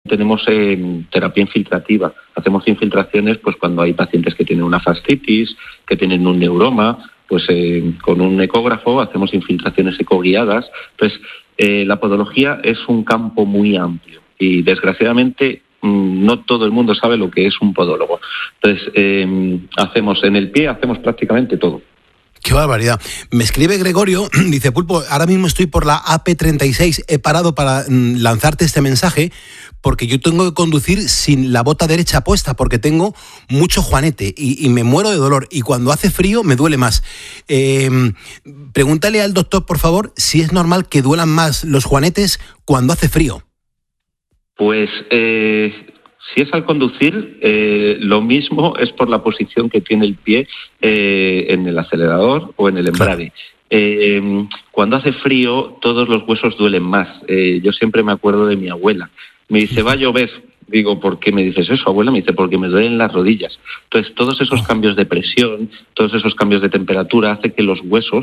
tenemos terapia infiltrativa. Hacemos infiltraciones pues cuando hay pacientes que tienen una fascitis, que tienen un neuroma, pues con un ecógrafo hacemos infiltraciones ecoguiadas. Entonces, la podología es un campo muy amplio y desgraciadamente no todo el mundo sabe lo que es un podólogo. Entonces, hacemos en el pie, hacemos prácticamente todo. ¡Qué barbaridad! Me escribe Gregorio, dice: Pulpo, ahora mismo estoy por la AP36, he parado para lanzarte este mensaje porque yo tengo que conducir sin la bota derecha puesta porque tengo mucho juanete y me muero de dolor y cuando hace frío me duele más. Pregúntale al doctor, por favor, si es normal que duelan más los juanetes cuando hace frío. Pues si es al conducir, lo mismo es por la posición que tiene el pie en el acelerador o en el embrague. Cuando hace frío, todos los huesos duelen más. Yo siempre me acuerdo de mi abuela. Me dice, va a llover. Digo, ¿por qué me dices eso, abuela? Me dice, porque me duelen las rodillas. Entonces, todos esos cambios de presión, todos esos cambios de temperatura, hace que los huesos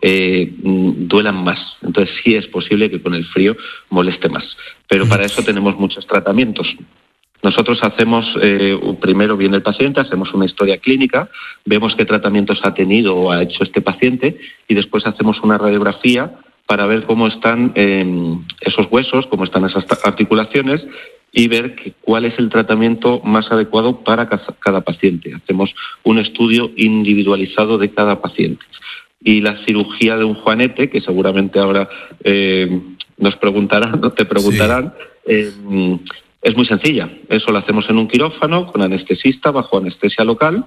duelan más. Entonces, sí es posible que con el frío moleste más. Pero para eso tenemos muchos tratamientos. Nosotros hacemos, primero viene el paciente, hacemos una historia clínica, vemos qué tratamientos ha tenido o ha hecho este paciente y después hacemos una radiografía para ver cómo están esos huesos, cómo están esas articulaciones y ver cuál es el tratamiento más adecuado para cada paciente. Hacemos un estudio individualizado de cada paciente. Y la cirugía de un juanete, que seguramente ahora nos preguntarán, no te preguntarán, sí. Es muy sencilla. Eso lo hacemos en un quirófano con anestesista bajo anestesia local.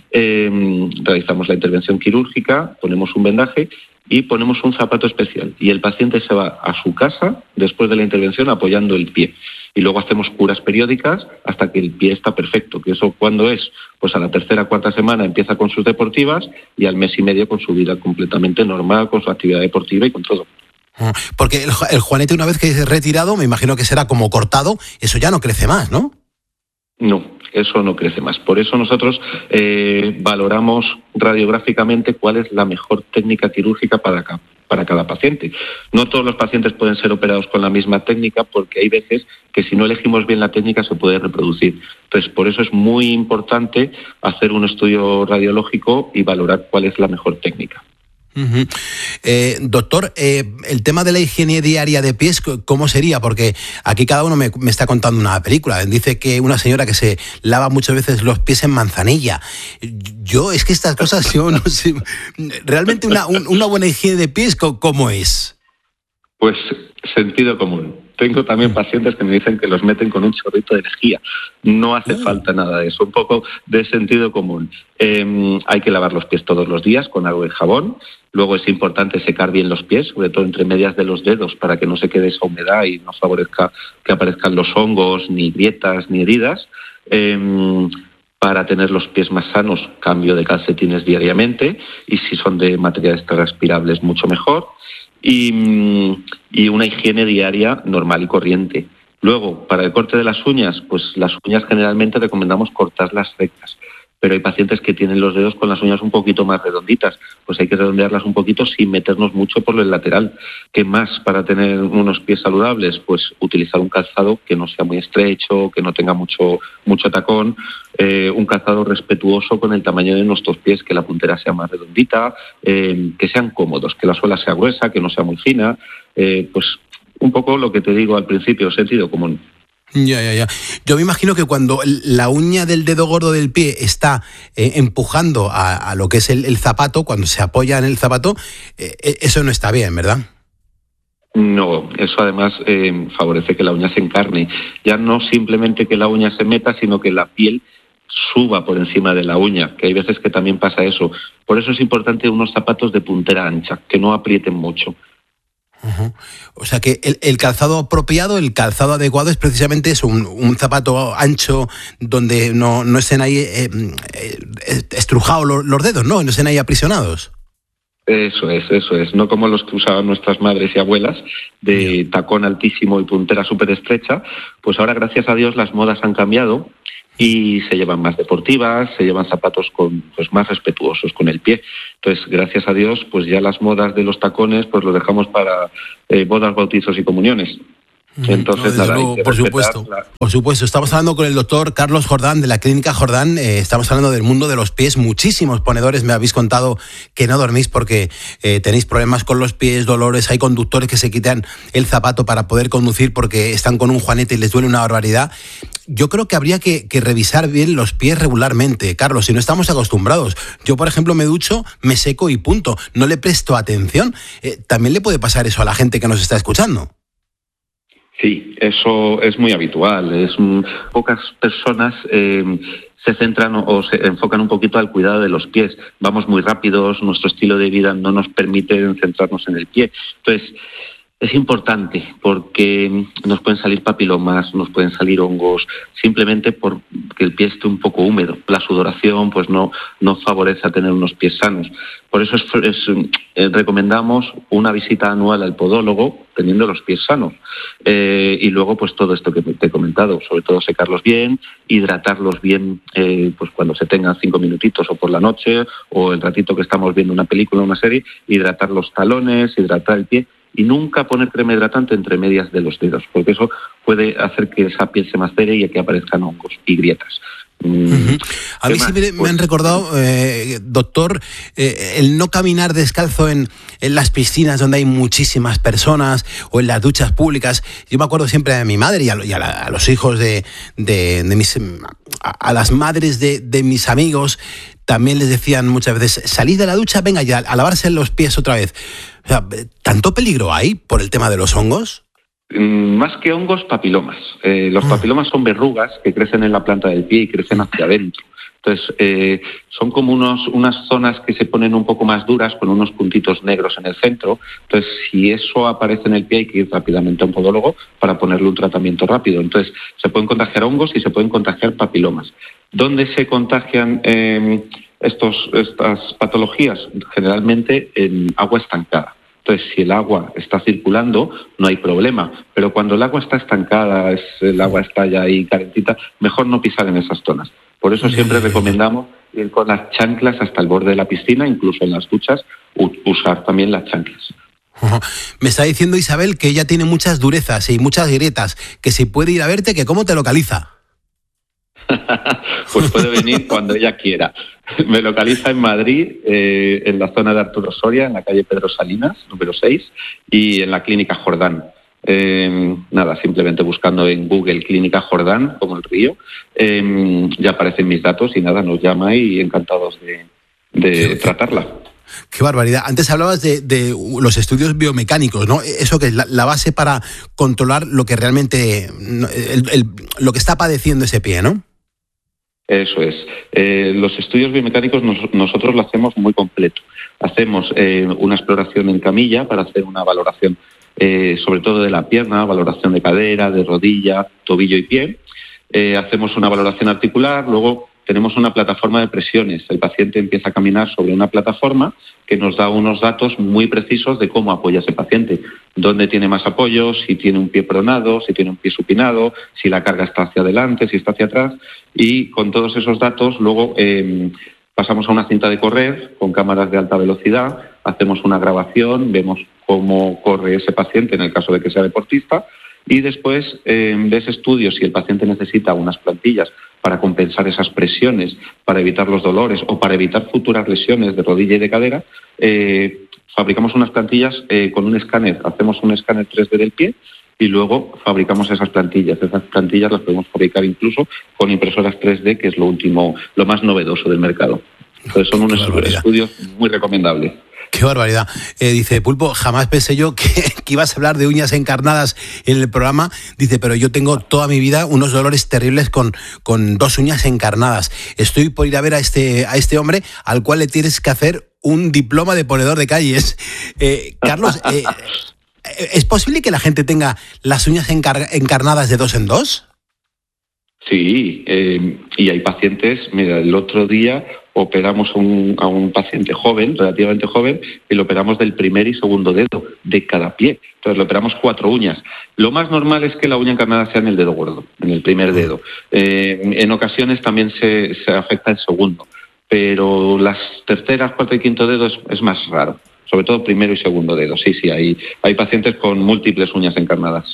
Realizamos la intervención quirúrgica, ponemos un vendaje y ponemos un zapato especial. Y el paciente se va a su casa después de la intervención apoyando el pie. Y luego hacemos curas periódicas hasta que el pie está perfecto. ¿Que eso cuándo es? Pues a la tercera, cuarta semana empieza con sus deportivas y al mes y medio con su vida completamente normal, con su actividad deportiva y con todo. Porque el juanete, una vez que es retirado, me imagino que será como cortado, eso ya no crece más, ¿no? No, eso no crece más. Por eso nosotros valoramos radiográficamente cuál es la mejor técnica quirúrgica para cada paciente. No todos los pacientes pueden ser operados con la misma técnica porque hay veces que si no elegimos bien la técnica se puede reproducir. Entonces, por eso es muy importante hacer un estudio radiológico y valorar cuál es la mejor técnica. Uh-huh. Doctor, el tema de la higiene diaria de pies, ¿cómo sería? Porque aquí cada uno me está contando una película. Dice que una señora que se lava muchas veces los pies en manzanilla. Yo, es que estas cosas, yo no sé. Realmente una buena higiene de pies, ¿cómo es? Pues sentido común. Tengo también pacientes que me dicen que los meten con un chorrito de lejía. No hace falta nada de eso, un poco de sentido común. Hay que lavar los pies todos los días con agua y jabón. Luego es importante secar bien los pies, sobre todo entre medias de los dedos, para que no se quede esa humedad y no favorezca que aparezcan los hongos, ni grietas, ni heridas. Para tener los pies más sanos, cambio de calcetines diariamente y si son de materiales transpirables, mucho mejor. Y una higiene diaria normal y corriente. Luego, para el corte de las uñas, pues las uñas generalmente recomendamos cortarlas rectas, pero hay pacientes que tienen los dedos con las uñas un poquito más redonditas, pues hay que redondearlas un poquito sin meternos mucho por el lateral. ¿Qué más para tener unos pies saludables? Pues utilizar un calzado que no sea muy estrecho, que no tenga mucho tacón, un calzado respetuoso con el tamaño de nuestros pies, que la puntera sea más redondita, que sean cómodos, que la suela sea gruesa, que no sea muy fina, pues un poco lo que te digo al principio, sentido común. Ya. Yo me imagino que cuando la uña del dedo gordo del pie está empujando a lo que es el zapato, cuando se apoya en el zapato, eso no está bien, ¿verdad? No, eso además favorece que la uña se encarne. Ya no simplemente que la uña se meta, sino que la piel suba por encima de la uña, que hay veces que también pasa eso. Por eso es importante unos zapatos de puntera ancha, que no aprieten mucho. Uh-huh. O sea que el calzado apropiado, el calzado adecuado es precisamente eso, un zapato ancho donde no estén ahí estrujados los dedos, ¿no? No estén ahí aprisionados. Eso es. No como los que usaban nuestras madres y abuelas, de tacón altísimo y puntera súper estrecha. Pues ahora, gracias a Dios, las modas han cambiado y se llevan más deportivas, se llevan zapatos más respetuosos con el pie. Entonces, gracias a Dios, pues ya las modas de los tacones pues los dejamos para bodas, bautizos y comuniones. Entonces, no, nada, luego, hay que por supuesto. Por supuesto, estamos hablando con el doctor Carlos Jordán de la Clínica Jordán. Estamos hablando del mundo de los pies. Muchísimos ponedores me habéis contado que no dormís porque tenéis problemas con los pies, dolores. Hay conductores que se quitan el zapato para poder conducir porque están con un juanete y les duele una barbaridad. Yo creo que habría que revisar bien los pies regularmente, Carlos, si no estamos acostumbrados. Yo, por ejemplo, me ducho, me seco y punto. No le presto atención. También le puede pasar eso a la gente que nos está escuchando. Sí, eso es muy habitual. Pocas personas se centran o se enfocan un poquito al cuidado de los pies. Vamos muy rápidos, nuestro estilo de vida no nos permite centrarnos en el pie. Entonces, es importante porque nos pueden salir papilomas, nos pueden salir hongos, simplemente porque el pie esté un poco húmedo. La sudoración pues no favorece a tener unos pies sanos. Por eso recomendamos una visita anual al podólogo teniendo los pies sanos. Y luego pues todo esto que te he comentado, sobre todo secarlos bien, hidratarlos bien pues cuando se tengan 5 minutitos o por la noche o el ratito que estamos viendo una película o una serie, hidratar los talones, hidratar el pie. Y nunca poner crema hidratante entre medias de los dedos, porque eso puede hacer que esa piel se macere y que aparezcan hongos y grietas. A mí siempre me han recordado, doctor, el no caminar descalzo en las piscinas donde hay muchísimas personas o en las duchas públicas. Yo me acuerdo siempre de mi madre y a los hijos de las madres de mis amigos. También les decían muchas veces, salid de la ducha, venga ya, a lavarse los pies otra vez. O sea, ¿tanto peligro hay por el tema de los hongos? Más que hongos, papilomas. Los papilomas son verrugas que crecen en la planta del pie y crecen hacia adentro. Entonces, son como unas zonas que se ponen un poco más duras con unos puntitos negros en el centro. Entonces, si eso aparece en el pie, hay que ir rápidamente a un podólogo para ponerle un tratamiento rápido. Entonces, se pueden contagiar hongos y se pueden contagiar papilomas. ¿Dónde se contagian estas patologías? Generalmente en agua estancada. Entonces, si el agua está circulando, no hay problema. Pero cuando el agua está estancada, el agua está ya ahí calentita, mejor no pisar en esas zonas. Por eso siempre recomendamos ir con las chanclas hasta el borde de la piscina, incluso en las duchas, usar también las chanclas. Me está diciendo Isabel que ella tiene muchas durezas y muchas grietas, que si puede ir a verte, que cómo te localiza. Pues puede venir cuando ella quiera. Me localiza en Madrid, en la zona de Arturo Soria, en la calle Pedro Salinas, número 6, y en la Clínica Jordán. Nada, simplemente buscando en Google Clínica Jordán, como el río, ya aparecen mis datos y nada, nos llama y encantados de tratarla. Qué barbaridad. Antes hablabas de los estudios biomecánicos, ¿no? Eso que es la base para controlar lo que realmente, lo que está padeciendo ese pie, ¿no? Eso es. Los estudios biomecánicos nosotros lo hacemos muy completo. Hacemos una exploración en camilla para hacer una valoración sobre todo de la pierna, valoración de cadera, de rodilla, tobillo y pie. Hacemos una valoración articular, luego tenemos una plataforma de presiones. El paciente empieza a caminar sobre una plataforma que nos da unos datos muy precisos de cómo apoya ese paciente, dónde tiene más apoyo, si tiene un pie pronado, si tiene un pie supinado, si la carga está hacia adelante, si está hacia atrás, y con todos esos datos luego pasamos a una cinta de correr con cámaras de alta velocidad, hacemos una grabación, vemos cómo corre ese paciente en el caso de que sea deportista, y después de ese estudio, si el paciente necesita unas plantillas para compensar esas presiones, para evitar los dolores o para evitar futuras lesiones de rodilla y de cadera, fabricamos unas plantillas con un escáner, hacemos un escáner 3D del pie y luego fabricamos esas plantillas. Esas plantillas las podemos fabricar incluso con impresoras 3D, que es lo último, lo más novedoso del mercado. Entonces son unos estudios muy recomendables. Qué barbaridad. Dice Pulpo, jamás pensé yo que ibas a hablar de uñas encarnadas en el programa. Dice, pero yo tengo toda mi vida unos dolores terribles con 2 uñas encarnadas. Estoy por ir a ver a este hombre al cual le tienes que hacer un diploma de ponedor de calles. Carlos, ¿es posible que la gente tenga las uñas encarnadas de 2 en 2? Sí, y hay pacientes, mira, el otro día operamos a un paciente joven, relativamente joven, y lo operamos del primer y segundo dedo de cada pie. Entonces le operamos 4 uñas. Lo más normal es que la uña encarnada sea en el dedo gordo, en el primer dedo. En ocasiones también se afecta el segundo, pero las terceras, cuarto y quinto dedos es más raro, sobre todo primero y segundo dedo. Sí, hay pacientes con múltiples uñas encarnadas.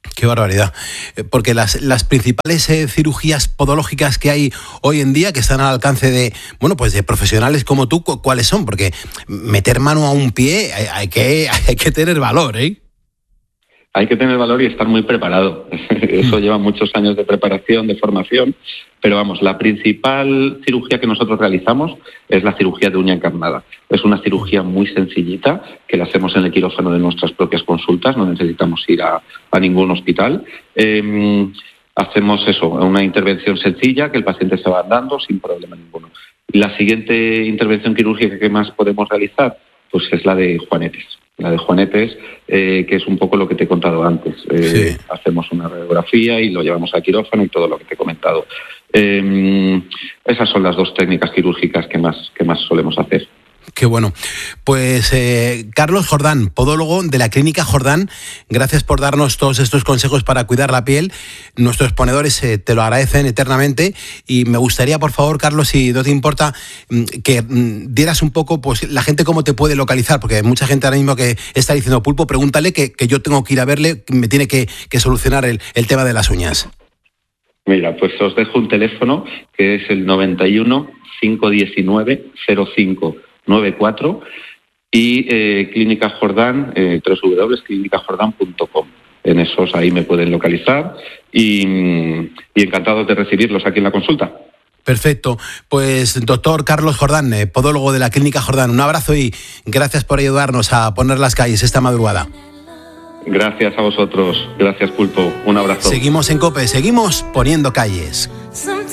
Qué barbaridad. Porque las principales cirugías podológicas que hay hoy en día, que están al alcance de, bueno, pues de profesionales como tú, ¿cuáles son? Porque meter mano a un pie hay que tener valor, ¿eh? Hay que tener valor y estar muy preparado. Eso lleva muchos años de preparación, de formación, pero vamos, la principal cirugía que nosotros realizamos es la cirugía de uña encarnada. Es una cirugía muy sencillita que la hacemos en el quirófano de nuestras propias consultas, no necesitamos ir a ningún hospital. Hacemos eso, una intervención sencilla que el paciente se va dando sin problema ninguno. La siguiente intervención quirúrgica que más podemos realizar, pues es la de juanetes. La de juanetes, que es un poco lo que te he contado antes. Sí. Hacemos una radiografía y lo llevamos al quirófano y todo lo que te he comentado. Esas son las dos técnicas quirúrgicas que más solemos hacer. Qué bueno. Pues Carlos Jordán, podólogo de la Clínica Jordán, gracias por darnos todos estos consejos para cuidar la piel. Nuestros ponedores te lo agradecen eternamente y me gustaría, por favor, Carlos, si no te importa, que dieras un poco, pues, la gente cómo te puede localizar, porque hay mucha gente ahora mismo que está diciendo, Pulpo, pregúntale que yo tengo que ir a verle, me tiene que solucionar el tema de las uñas. Mira, pues os dejo un teléfono que es el 91 519 0594 y Clínica Jordán, www.clinicajordán.com. En esos ahí me pueden localizar y encantados de recibirlos aquí en la consulta. Perfecto. Pues doctor Carlos Jordán, podólogo de la Clínica Jordán, un abrazo y gracias por ayudarnos a poner las calles esta madrugada. Gracias a vosotros. Gracias, Pulpo. Un abrazo. Seguimos en COPE, seguimos poniendo calles.